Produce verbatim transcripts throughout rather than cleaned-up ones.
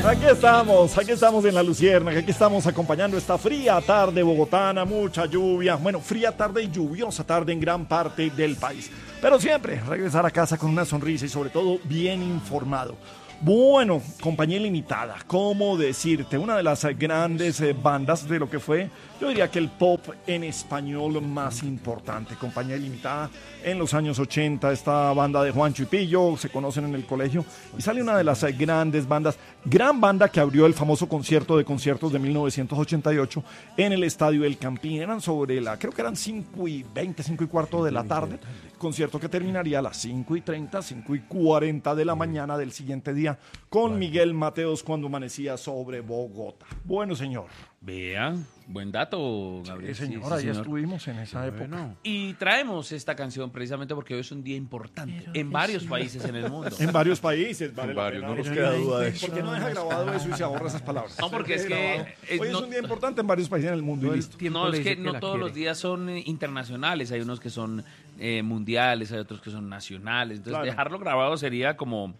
Aquí estamos, aquí estamos en La Luciérnaga, aquí estamos acompañando esta fría tarde bogotana, mucha lluvia, bueno, fría tarde y lluviosa tarde en gran parte del país. Pero siempre regresar a casa con una sonrisa y sobre todo bien informado. Bueno, Compañía Limitada, ¿cómo decirte? Una de las grandes eh, bandas de lo que fue, yo diría que el pop en español más importante. Compañía Limitada en los años ochenta, esta banda de Juancho y Pillo, se conocen en el colegio, y sale una de las eh, grandes bandas, gran banda que abrió el famoso concierto de conciertos de mil novecientos ochenta y ocho en el Estadio El Campín. Eran sobre la, creo que eran cinco y veinte, cinco y cuarto de la tarde, concierto que terminaría a las cinco y treinta, cinco y cuarenta de la mañana del siguiente día con Miguel Mateos cuando amanecía sobre Bogotá. Bueno, señor. Vea, buen dato, Gabriel. Sí, señor, sí, sí, ahí señor. estuvimos en esa época. Bueno. Y traemos esta canción precisamente porque hoy es un día importante pero en varios sí. países en el mundo. En varios países, vale en la varios, pena. no nos queda duda de eso. ¿Por qué no deja grabado eso y se ahorra esas palabras? No, porque es que... Hoy es no, un día importante en varios países en el mundo y listo. No, es que no todos quiere. Los días son internacionales, hay unos que son eh, mundiales, hay otros que son nacionales. Entonces claro. Dejarlo grabado sería como,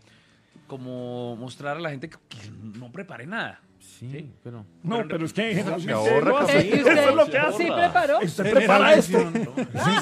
como mostrar a la gente que, que no prepare nada. Sí, sí, pero... No, pero, pero es que generalmente... Ahorra, es que usted es lo que hace. ¿Sí preparó? ¿Usted prepara esto? ¿En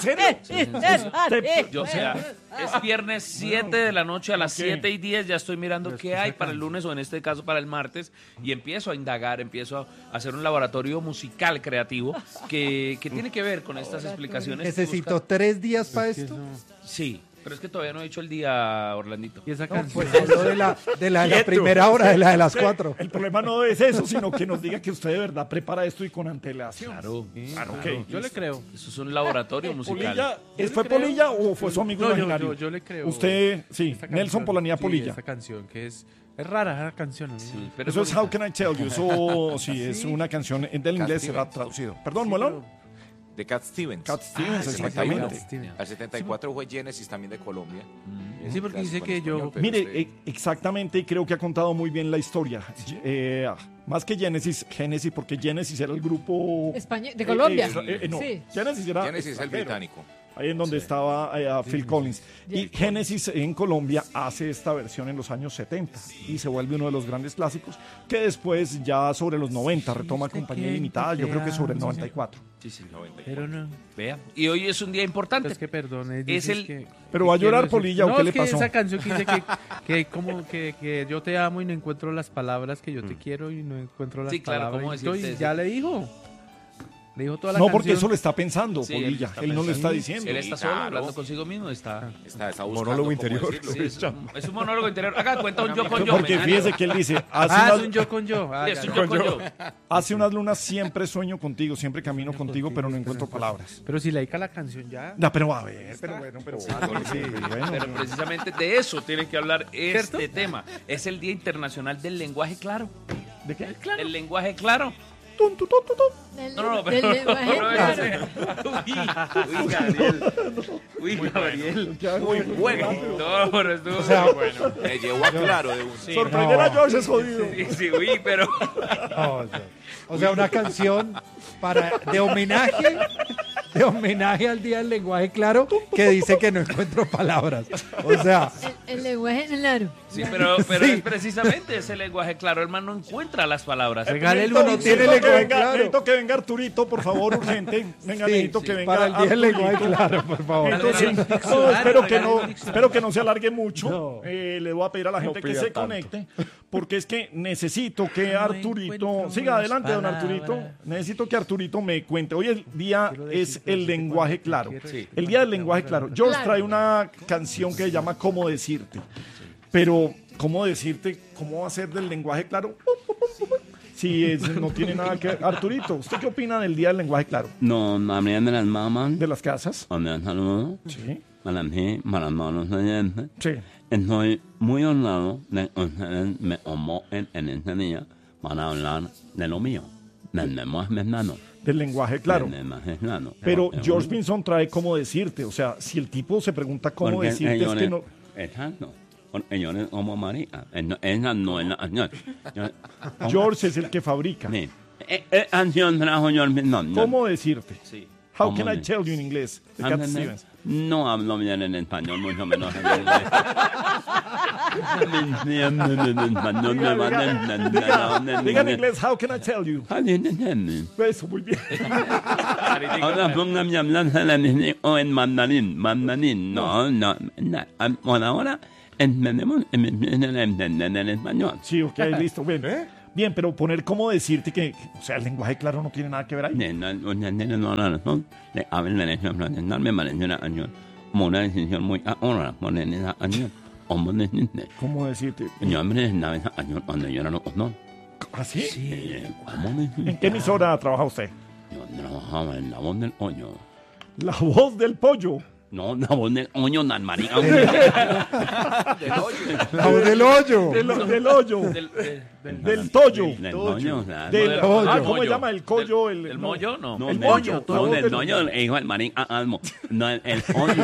serio? Yo, o sea, es viernes siete de la noche, a las okay. siete y diez ya estoy mirando qué hay para el lunes o en este caso para el martes y empiezo a indagar, empiezo a hacer un laboratorio musical creativo que, que tiene que ver con estas explicaciones. ¿Necesito tres días para esto? Sí. Pero es que todavía no he hecho el día, Orlandito. Y esa canción no, pues, de la, de la, de la primera hora, de la de las cuatro. El problema no es eso, sino que nos diga que usted de verdad prepara esto y con antelación. Claro, sí, claro. Okay. Yo le creo. Eso es un laboratorio musical. Polilla, ¿fue Polilla o fue su amigo no, imaginario? Yo, yo, yo le creo. Usted, sí, canción, Nelson Polanía sí, Polilla. Esa canción que es... Es rara esa canción. ¿No? Sí, pero eso es, es How Can I Tell You. Eso sí, es sí. una canción del inglés, será traducido. Perdón, sí, Molón. Pero... De Cat Stevens. Cat Stevens, ah, exactamente. Al setenta y cuatro fue Genesis también de Colombia. Mm. Sí, porque dice que yo... Mire, usted... exactamente, y creo que ha contado muy bien la historia. ¿Sí? Eh, más que Genesis, Genesis, porque Genesis era el grupo... Español, de Colombia. Eh, eh, eh, no, sí. Genesis era... Genesis es el británico. Ahí en donde sí. estaba uh, Phil sí. Collins. Y Genesis en Colombia hace esta versión en los años setenta y se vuelve uno de los grandes clásicos que después ya sobre los noventa retoma Compañía Limitada, yo creo que sobre el noventa y cuatro. Sí, sí, noventa y cuatro. Pero no. Vea. Y hoy es un día importante. Es que perdone. Es el... que, Pero va a llorar no Polilla no, o qué le que pasó. Esa canción que dice que, que, como que, que yo te amo y no encuentro las palabras, que yo te mm. quiero y no encuentro las sí, claro, palabras. ¿cómo y estoy, ya le dijo. Le dijo toda la no, canción. porque eso lo está pensando, sí, Polilla. Él, está él no lo está diciendo. Él está solo, claro. hablando consigo mismo. Está, está, está buscando monólogo interior. Sí, es, un, es un monólogo interior. Haga cuenta un yo con yo. Porque fíjese que él dice... Hace ah, unas, es un yo con yo. Ah, sí, es un yo con yo. Hace unas lunas siempre sueño contigo, siempre camino contigo, pero no encuentro palabras. Pero si le dedica la canción ya... No, pero a ver, pero bueno, pero... Sí, sí, bueno, pero precisamente de eso tiene que hablar este ¿cierto? Tema. Es el Día Internacional del Lenguaje Claro. ¿De qué? Claro. El lenguaje claro. Tum, tum, tum, tum. No, no, pero... Del lenguaje claro. Uy, uy, Gabriel. Uy, muy Gabriel. Bueno. Muy bueno. No, pero estuvo o sea, muy bueno. Me llevó a claro de un... Sí, sorprender no. a George es jodido. Sí, sí, uy, pero... No, o, sea, o sea, una canción para de homenaje... de homenaje al Día del Lenguaje Claro, que dice que no encuentro palabras. O sea... El, el lenguaje claro. Sí, pero, pero sí. es precisamente ese lenguaje claro. El man no encuentra las palabras. Regálelo, no tiene lenguaje venga, claro. Necesito que venga Arturito, por favor, urgente. Venga, sí, necesito sí. que venga para el Día del Lenguaje Claro, por favor. Entonces, no, espero, que no, espero que no se alargue mucho. No. Eh, le voy a pedir a la gente no que se tanto. Conecte, porque es que necesito que Arturito... Siga adelante, don Arturito. Necesito que Arturito me cuente. Hoy el día es el lenguaje claro. Sí. El día del lenguaje claro. George claro. trae una canción que se llama ¿Cómo decirte? Pero, ¿cómo decirte? ¿Cómo va a ser del lenguaje claro? Si es, no tiene nada que ver. Arturito, ¿usted qué opina del día del lenguaje claro? No, también de las mamás. ¿De las casas? Un saludo. Sí. Para mí, para los oyentes. Sí. Estoy muy honrado de que ustedes me convoquen en este día para hablar de lo mío, del lenguaje mexicano. Del lenguaje claro. Del lenguaje claro. Pero George Benson trae cómo decirte. O sea, si el tipo se pregunta cómo porque decirte es que no... Exacto. Porque yo no como María. Esa no es la canción. George es el que fabrica. Sí. canción trajo George Benson? ¿Cómo decirte? Sí. How can I tell you en inglés? De Cat Stevens. No hablo bien en español, mucho menos en inglés. Diga, diga en inglés, how can I tell you? Eso, muy bien. Ahora póngame a hablar o en mandarín, mandarín, no, no, no, por ahora entendemos en español. Sí, ok, listo, bien. Bien, pero poner cómo decirte que, o sea, el lenguaje claro no tiene nada que ver ahí. Le hablan en eso, me parece una año, como una decisión muy ahora, poner esa año, hombre, ¿Cómo decirte? yo me nada esa año cuando yo era no, no. ¿Ah, sí? Sí. ¿Cómo me ¿En qué emisora trabaja usted? Yo trabajaba en la voz del hoyo. La voz del pollo. No, la voz del hoyo, nan marica. Del hoyo. La voz del hoyo. Del, del hoyo. Del, eh, del- Del tollo. Del hoyo, claro. Del, Del- ah, del ¿cómo se mollo. llama? El collo. ¿Del, El, del no. mollo? No. No, El del pollo, hoyo, la no, voz del del- hoyo, el hijo del marín almo. No, el, el hoyo.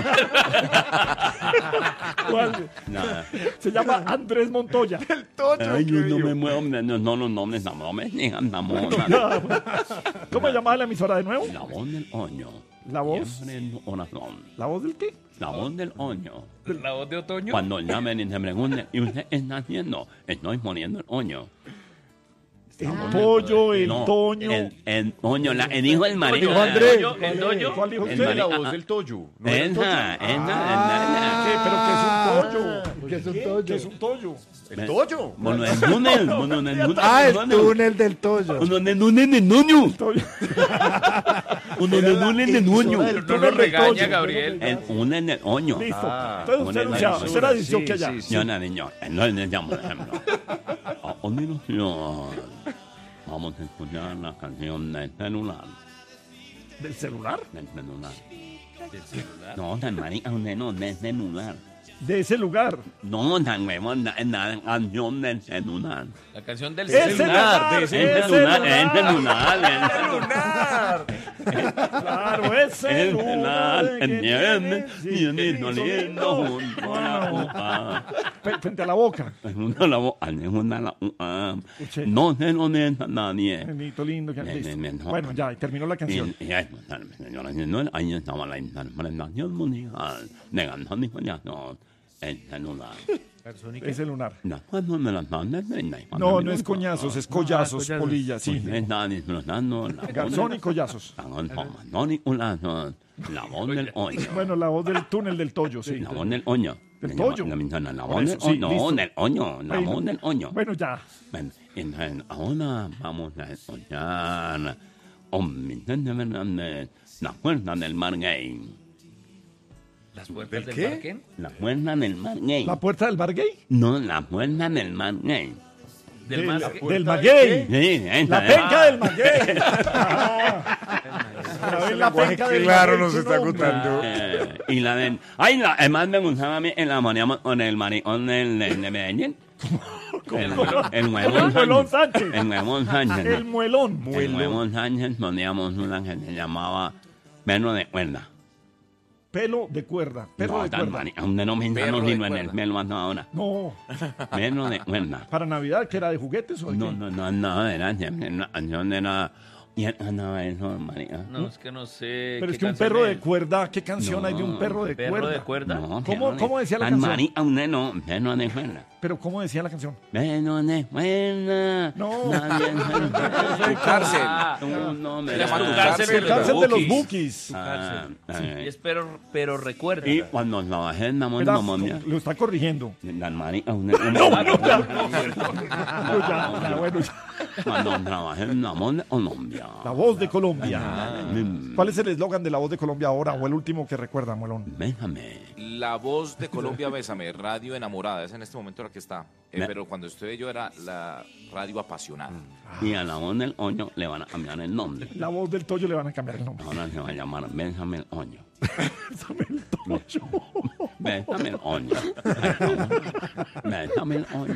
¿Cuál? Nada. Se llama Andrés Montoya. Ay, yo no me muevo, no, no, los nombres, no, no me digan, no, no, ¿Cómo se llama la emisora de nuevo? La voz del hoyo. ¿La voz? Siempre en oración. ¿La voz del qué? La voz del hoyo. La voz de otoño. Cuando llamen y se pregunten, ¿y usted está haciendo? Estoy poniendo el hoyo. El pollo, el No, toño. El, el hoyo, la, el hijo del marido. Dijo Andrés. El doño, el doño. ¿Cuál dijo El usted? marido. La voz del toyo. ¿no era el Esa, toyo? esa, ¿Qué? ¿Pero qué es un pollo? ¿Qué es un ¿Qué? toyo? ¿Qué es un toyo? El toyo. Bueno, el túnel, bueno, el túnel. Ah, el túnel del toyo. Uno de túnel de nuño. Toyo. Uno de túnel de nuño. No lo túnel regaña, del toyo. Gabriel. El túnel del hoyo. Listo. Ah, Entonces usted, una o sea, lectura. usted era dicho que allá. sí, sí. Yo no, niño, no le llamo, por ejemplo. A continuación, vamos a escuchar la canción del celular. ¿Del celular? Del celular. No, tan marica, usted no, del celular. De ese lugar. No, tan huevón, la, la canción del celular. La canción del ¡El celular. celular! El celular, el celular, el celular. Claro, ese El celular, que el nieve, tiene y el niño lindo junto a la Wow. boca. Pe- Frente a la boca. Una la boca, una la boca. Escuché. No se lo neta nadie. Nenito lindo. Que... Nen, listo. nen, nen, no. Bueno, ya, y terminó la canción. Y, y ahí, señoras y señores, ahí estaba la interpretación musical de Antonio Collazo, el celular. Ese lunar. Después no me las mandes, No, no es coñazos, es collazos, collazos. polilla, sí. Usted está disfrutando la Garzón y collazos. Antonio Collazo, la voz del hoyo. Bueno, la voz del túnel del Toyo, sí. La voz del hoyo. ¿Del toyo? La menciona, la Por voz del eso, sí, hoyo. listo. No, del hoyo, la Bueno. voz del hoyo. Bueno, ya. Bueno, entonces, ahora vamos a escuchar un Vicente Fernández, La Puerta del Mar Gay. Las puertas del qué? parque. La Puerta del Mar Gay. ¿La puerta del bar gay? No, La Puerta del Mar Gay. Del Del, más del maguey. Sí, esa La es. penca del maguey. Ah, la, la penca del Claro, maguey, nos su está nombre. contando. Eh, y la de... Ay, la, además me gustaba a mí el amoníamos con el maricón del, del, de Medellín. El, el huevón El muelón Sánchez. El huevón Sánchez. El muelón. El huevón Sánchez poníamos una que se llamaba Perro de Cuerda. Pelo de cuerda. Perro No, de tan cuerda. mani- aún no me Perro insano de sino en el cuerda. pelo hasta ahora. No. Perro de Cuerda. Para Navidad, que era de juguetes o de No, qué? no, no, no, era siempre una canción de la... Y él andaba eso, marica. No, es que no sé. Pero qué es que un canción perro de es. cuerda, ¿qué canción No, hay de un perro de ¿Perro cuerda? de cuerda? No, ¿Cómo- perro de- cómo decía la Tan canción? marica, aún no, perro de cuerda. Pero ¿cómo decía la canción? Perro de cuerda. No. Nadie Tu cárcel. Ah, No, no, me Se llama da- Tu cárcel cárcel. El cárcel de los Bukis. bookies. Ah, ah, y es pero, pero recuerda. Y cuando trabajé en la Era- mamá mía, lo está corrigiendo. la marica, aún No, ya, ya, bueno, ya. cuando trabajé en la mamá de Colombia. La voz de Colombia. Mm, ¿Cuál es el eslogan de la voz de Colombia ahora o el último que recuerda, Muelón? Déjame. La voz de Colombia, Bésame, radio enamorada, es en este momento la que está. Eh, Me- pero cuando estuve yo era la radio apasionada. Y a la voz del hoyo le van a cambiar el nombre. La voz del Toyo le van a cambiar el nombre. Ahora se va a llamar Bésame el hoyo. Bésame el Toyo. Bésame el hoyo. Bésame el hoyo.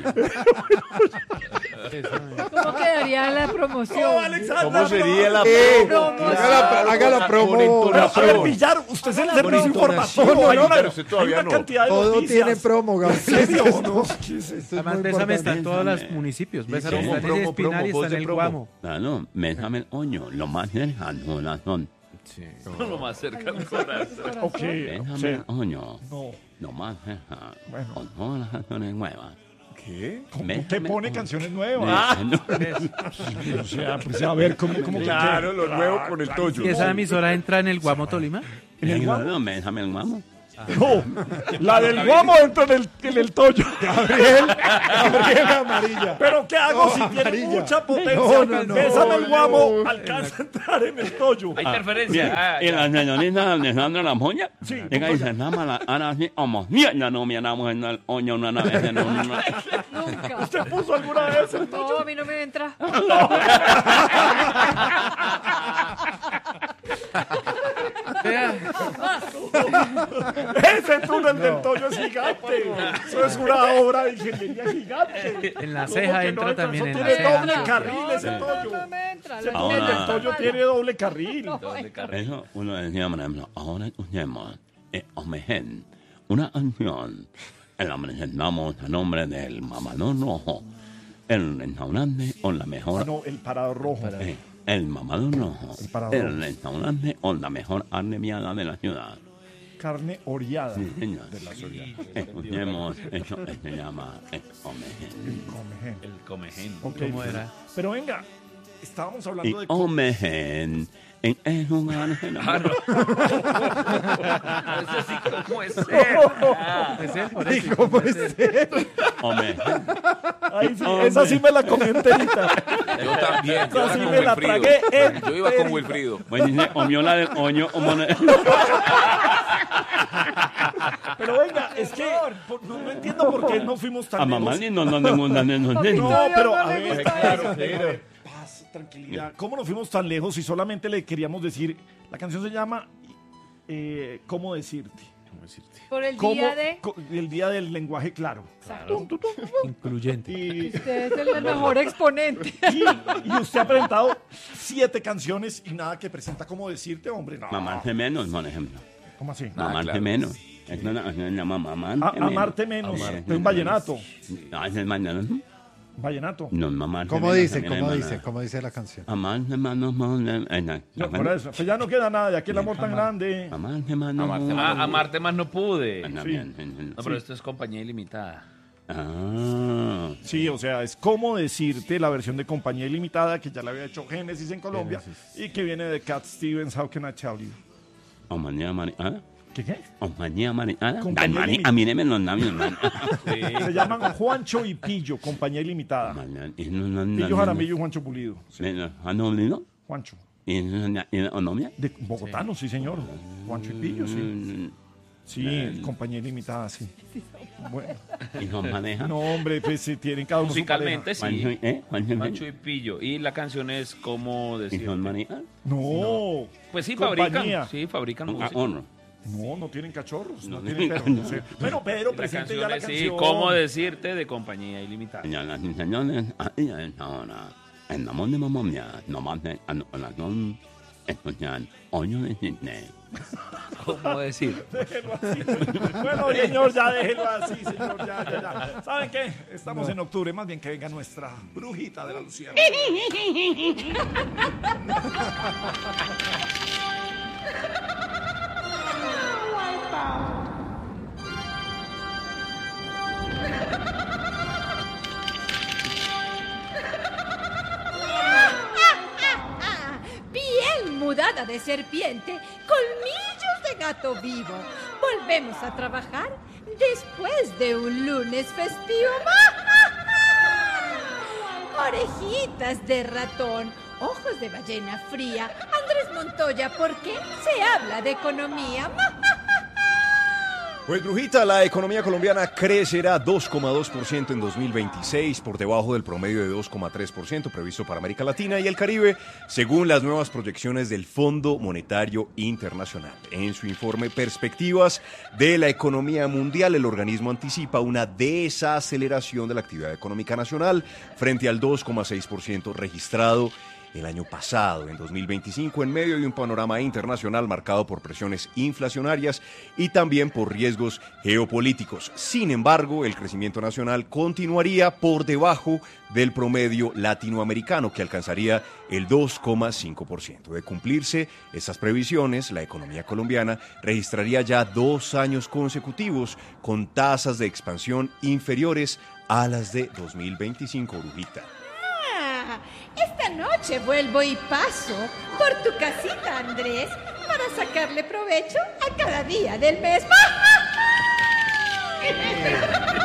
¿Cómo quedaría la promoción? ¿Cómo sería la Eh, promoción? haga la, haga la promo. A ver, Villar, usted es el servicio informativo. No, Hay no, una, pero usted todavía hay una no. cantidad de Todo noticias. tiene promo, Gabriel. ¿En serio o no? ¿Qué es esto? Esto es Además, muy Bésame está en importante. todos Bésame. los municipios. Bésame Promo, está en promo, el Espinal y promo, está en el promo. Guamo. Claro, Bésame el hoyo. Lo más cercano, corazón. Sí. Lo más cerca al corazón. Ok, Déjame, sí. coño. No. No más, deja. Bueno. Con todas las canciones nuevas. ¿Qué? ¿Cómo Me- te me- pone me- canciones nuevas? Ah, no. O sea, pues a ver, ¿cómo, cómo que Claro, qué? lo nuevo con el Toyo. ¿Y esa emisora entra en el Guamo Tolima? ¿En el guamo? No, déjame el guamo. No, la del guamo entra en el, en el Toyo. Gabriel, Gabriel amarilla. Pero ¿qué hago No, si tiene amarilla. mucha potencia? No, no, no. Bésame el guamo, No. alcanza a entrar en el Toyo. Hay Bien, interferencia. Ah, y ya. la señorita Alejandra Lampolla, Sí, llega y se llama la Ana así, como, mierda, no miramos en el oño una vez en una. Nunca. ¿Usted puso alguna vez el Toyo? No, a mí no me entra. Ese túnel del Toyo es gigante. Eso es una obra de ingeniería gigante. En la ¿Cómo ceja que entra no también, Eso en la tiene ceja. doble carril ese No, Toyo. no me entra. Ese La túnel Ahora- del Toyo tiene doble carril. Doble carrera. Eso uno decía, por ejemplo, ahora escuchemos eh, Omegen, una canción en la que presentamos a nombre del Mamador Rojo, el restaurante con la mejor. Ah, no, el parado rojo. eh, el Mamador Rojo, El Parador. el restaurante con la mejor arneviada de la ciudad. Carne oreada. Sí, señor. De la Soria. Escuchemos, eso que se llama eh, Omegen. Comején. El comején. Ok. ¿Cómo era? Pero venga, estábamos Y hablando de... Omegen en el lugar de la- Ah, no. Eso sí, ¿cómo es ser? Ah, ¿Es él? Por eso. ¿Cómo es ser? Omegen. Ahí sí, Hombre. esa sí me la comí enterita. Yo también. Yo Esa iba sí con me la Wilfrido. tragué Yo iba con enterita. Wilfrido. Pues dice, omiola del oño, omone- Pero venga, es que por- no, no entiendo por qué no fuimos tan a mamá lejos. ni no no no no no no No, Victoria, pero no a le ver, gusta claro, eso. claro. Paz, tranquilidad. ¿Cómo nos fuimos tan lejos si solamente le queríamos decir, la canción se llama eh, ¿Cómo decirte? Por el ¿Cómo- día de... co- el día del lenguaje claro. Incluyente. Y, Usted es el mejor exponente. y, y usted ha presentado siete canciones y nada que presenta ¿Cómo decirte, hombre? No. Mamarte menos, por ejemplo. ¿Cómo así? Ah, Mamarte claro. menos. Es una canción que se llama Mamarte A- menos. amarte menos. Amarte Es un vallenato. No, ese es vallenato. Vallenato. No, mamarte ¿Cómo menos dice? también es ¿Cómo balada. dice? ¿Cómo dice la canción? Amarte menos, amarte menos. No, por eso. Pues ya no queda nada de aquí el amor tan grande. Amarte menos. Amarte ah, amarte más no pude. Ah, No, bien, bien, bien. pero esto es compañía ilimitada. Ah. Sí, o sea, es como decirte la versión de Compañía Ilimitada que ya la había hecho Génesis en Colombia y que viene de Cat Stevens, How Can I Tell You. Compañía mariana. ¿Qué qué? Compañía mariana. Compañía Dale, mani- limitada. a mí no me los labios, man. Se llaman Juancho y Pillo, Compañía Ilimitada. Mañana, y no- no- no- Pillo no- Jaramillo y Juancho Pulido. Sí, no- no- no- no- Juancho. ¿Y no- y no- no- no- De bogotano, sí, señor. Juancho y Pillo, sí. Mm, Sí, Compañía Ilimitada, sí. Bueno, ¿Y nos maneja? no, hombre, pues sí, tienen cada uno su Musicalmente Juancho, sí. ¿eh? Juancho, Mancho y Pillo. Y la canción es ¿Cómo ¿Y decir? son maneja? pareja. No. Pues sí, Compañía. fabrican. Sí, fabrican Ah, música. honor. No, no tienen cachorros, no, No tienen tienen perros. no sé. cachorros. Bueno, Pedro, La presente canción ya la es, sí, canción. ¿Cómo decirte? De compañía ilimitada. Señoras y señores, ahí es ahora. En la mano de mamá mía, no más de a la son escuchar Oño de Disney. ¿Cómo decir? Déjelo así. Bueno, señor, ya déjelo así, señor. Ya, ya, ya. ¿Saben qué? Estamos en octubre. Más bien que venga nuestra brujita de la Lucía. Piel mudada de serpiente, colmillos de gato vivo. Volvemos a trabajar después de un lunes festivo. Orejitas de ratón, ojos de ballena fría. Andrés Montoya, ¿por qué se habla de economía? Pues Brujita, la economía colombiana crecerá dos coma dos por ciento en dos mil veintiséis, por debajo del promedio de dos coma tres por ciento previsto para América Latina y el Caribe, según las nuevas proyecciones del Fondo Monetario Internacional. En su informe Perspectivas de la Economía Mundial, el organismo anticipa una desaceleración de la actividad económica nacional frente al dos coma seis por ciento registrado el año pasado, en dos mil veinticinco, en medio de un panorama internacional marcado por presiones inflacionarias y también por riesgos geopolíticos. Sin embargo, el crecimiento nacional continuaría por debajo del promedio latinoamericano, que alcanzaría el dos coma cinco por ciento. De cumplirse estas previsiones, la economía colombiana registraría ya dos años consecutivos con tasas de expansión inferiores a las de dos mil veinticinco, Brujita. Ah, esta noche vuelvo y paso por tu casita, Andrés, para sacarle provecho a cada día del mes.